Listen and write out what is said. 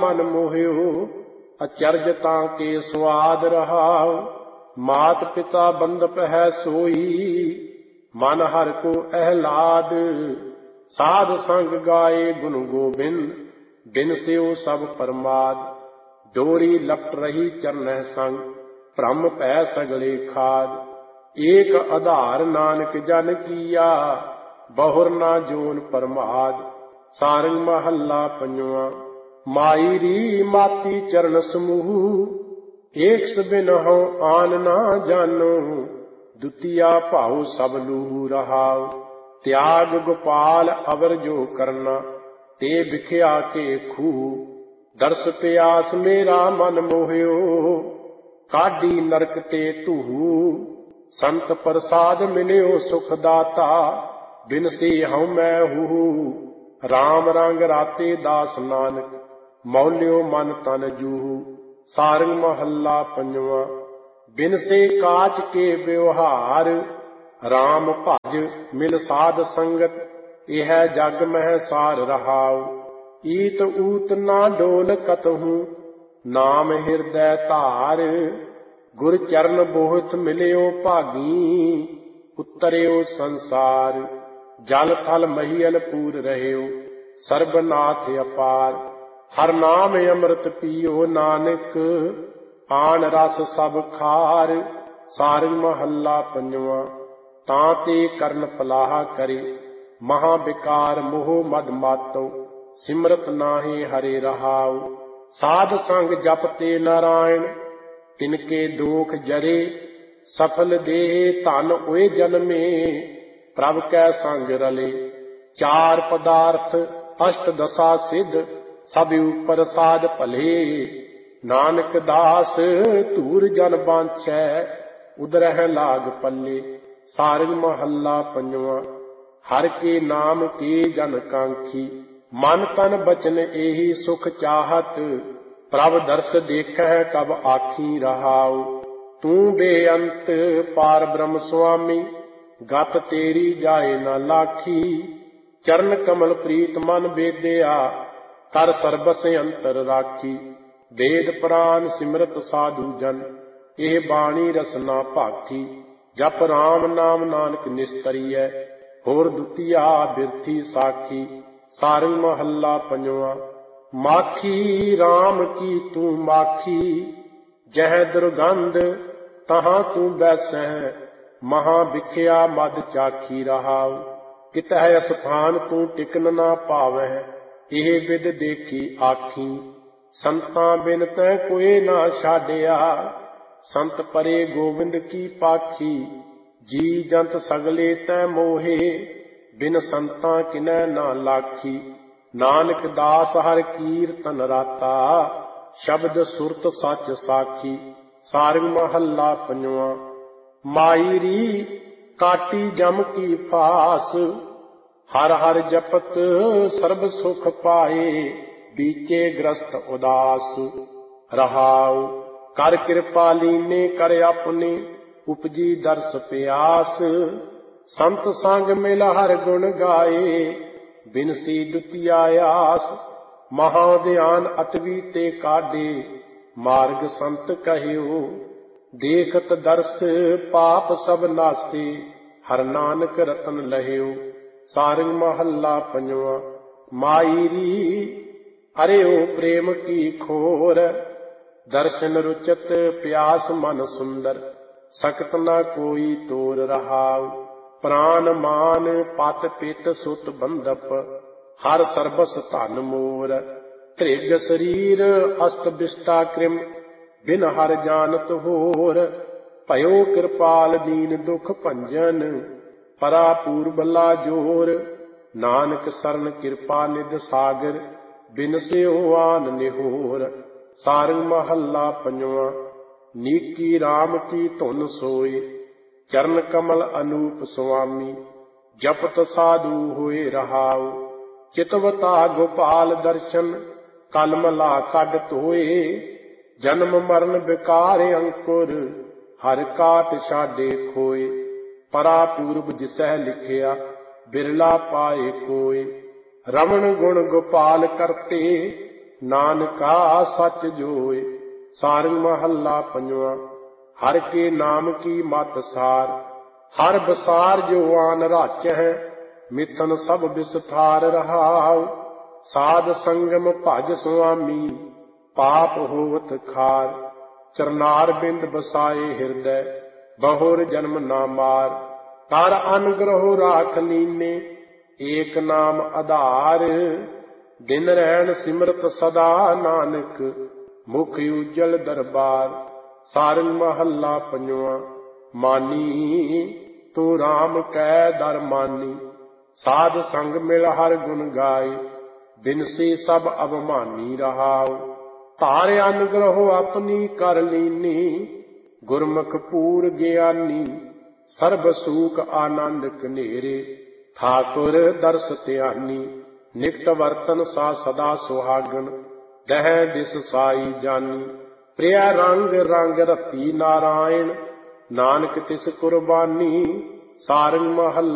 मन मोह्यो, अचरज ताके स्वाद रहाओ। मात पिता बंदप है सोई, मन हर को अहलाद। साध संग गाए गुण गोबिंद, बिन स्यो सब परमाद। डोरी लपट रही चरण संग, भ्रम पै सगले खाद। एक आधार नानक जन किया, बहुर ना जोन परमाद। सारंग महला पंजवा। माई री माती चरण समूह, एक सबिन हो आन ना जानो। दुतिया भाव सब लूह रहाओ, त्याग गोपाल अवर जो करना। ते बिख्या के खूह, दर्श प्यास मेरा मन मोह्यो। काढ़ी नरक ते तूहू, संत प्रसाद मिलियो सुख दाता। बिन से हऊँ मैं हूँ, राम रंग राते दास नानक। मौल्यो मन तन जूहू। सारंग महला पंजवा। बिन से काच के व्यवहार, राम भज मिल साध संगत। यह जग मह सार रहाओ, ईत ऊत ना डोल कतहूँ। नाम हृदय धार, गुर चरण बोहत मिलियो भागी। उतरियो संसार, जल थल महियल पूर रहियो। सर्बनाथ अपार, हर नाम अमृत पियो नानक। आन रस सब खार। सारंग महला पंजवा। ताते करन पलाह करे, महा विकार मोह मद मातो। सिमरत नाहि हरे रहाओ, साध संग जपते नारायण। तिनके दोख जरे, सफल देह धन ओए जन्मे। प्रभ कै संग रले, चार पदार्थ अष्ट दशा सिद्ध। सब ऊपर साध भले, नानक दास धूर जन बांछै। उदरह लाग पल्ले। सारंग महला पंजवा। हर के नाम के जन कांखी, मन तन बचन एहि सुख चाहत। प्रभ दर्श देखै कब आखी रहाओ। तू बेअंत पार ब्रह्म स्वामी, गत तेरी जाए न लाखी। चरण कमल प्रीत मन बेदया, कर सर्बस अंतर राखी। वेद पुराण सिमरत साधु जन, एह बाणी रसना भाखी। जप राम नाम नानक निस्तरीय, होर दुतिया बिरथी साखी। सारंग महला पंजवा। माखी राम की तू माखी, जह दुर्गंध तहाँ तू बैसै। महा बिख्या मद चाखी रहाओ, कितह स्थान तू टिकन ना पावै। एह विद देखी आखी, संतां बिन तै कोई ना छाडिया। संत परे गोविंद की पाखी, जी जंत सगले तै मोहे। बिन संतां किनै ना लाखी। नानक दास हर कीरतन राता, शब्द सुरत सच साखी। सारंग महला पंजवा। माई री काटी जम की फास, हर हर जपत सर्ब सुख पाए। बीचे ग्रस्त उदास रहाओ, कर कृपा लीने कर अपने। उपजी दर्श प्यास, संत संग मिल हर गुण गाए। बिनसी दुतिया आस, महाध्यान अटवी ते काढे। मार्ग संत कहियो, देखत दर्श पाप सब नासे। हर नानक रतन लहियो। सारंग महला पंजवा। माई री अरे ओ प्रेम की खोर, दर्शन रुचत प्यास मन सुंदर। सकत न कोई तोर रहाओ, प्राण मान पत पित सुत बंधप। हर सर्बस धन मोर, त्रिग शरीर अष्ट विष्टा कृम। बिन हर जानत होर, भयो कृपाल दीन दुख भंजन। परा पूर्बला जोर, नानक सरन कृपा निध सागर। बिन स्यो आन निहोर। सारंग महला पंजवा। नीकी राम की धुन सोए, चरण कमल अनूप स्वामी। जपत साधु होए रहाओ, चितवता गोपाल दर्शन। कलमला कड धोए, जन्म मरण विकार अंकुर। हर काट छाडे खोए, परा पूर्व दिसह लिखिया। बिरला पाए कोय, रमण गुण गोपाल करते। ਨਾਨਕਾ ਸੱਚ ਜੋਏ। ਸਾਰੰਗ ਮਹੱਲਾ ਪੰਜਵਾਂ। ਹਰ ਕੇ ਨਾਮ ਕੀ ਮਤ ਸਾਰ, ਹਰ ਬਸਾਰ ਜੋ ਆਨ ਰਾਚਹਿ, ਮਿਥਨ ਸਭ ਵਿਸਥਾਰ ਰਹਾਉ। ਸਾਧ ਸੰਗਮ ਭਜ ਸੁਆਮੀ, ਪਾਪ ਹੋਵਤ ਖਾਰ। ਚਰਨਾਰ ਬਿੰਦ ਬਸਾਏ ਹਿਰਦੈ, ਬਹੁਰ ਜਨਮ ਨਾ ਮਾਰ। ਕਰ ਅਨਗ੍ਰਹੁ ਰਾਖ ਲੀਨੇ, ਏਕ ਨਾਮ ਆਧਾਰ। ਦਿਨ ਰੈਣ ਸਿਮਰਤ ਸਦਾ, ਨਾਨਕ ਮੁਖ ਉਜਲ ਦਰਬਾਰ। ਸਾਰੰਗ ਮਹੱਲਾ ਪੰਜਵਾਂ। ਮਾਨੀ ਤੂੰ ਰਾਮ ਕੈ ਦਰ ਮਾਨੀ, ਸਾਧ ਸੰਗ ਮਿਲ ਹਰ ਗੁਣ ਗਾਏ। ਬਿਨਸੀ ਸਭ ਅਭਮਾਨੀ ਰਹਾਉ। ਧਾਰ ਅਨਗ੍ਰਹੁ ਆਪਣੀ ਕਰ ਲੀਨੀ, ਗੁਰਮੁਖ ਪੂਰ ਗਿਆਨੀ। ਸਰਬ ਸੂਖ ਆਨੰਦ ਕਨੇਰੇ, ਠਾਕੁਰ ਦਰਸ ਧਿਆਨੀ। ਨਿਕਟ ਵਰਤਨ ਸਾ ਸਦਾ ਸੁਹਾਗਨ, ਦਹਿ ਦਿਸ ਸਾਈ ਜਾਨੀ। ਪ੍ਰਿਆ ਰੰਗ ਰੰਗ ਰਤੀ ਨਾਰਾਇਣ, ਨਾਨਕ ਤਿਸ ਕੁਰਬਾਨੀ। ਸਾਰੰਗ ਮਹੱਲਾ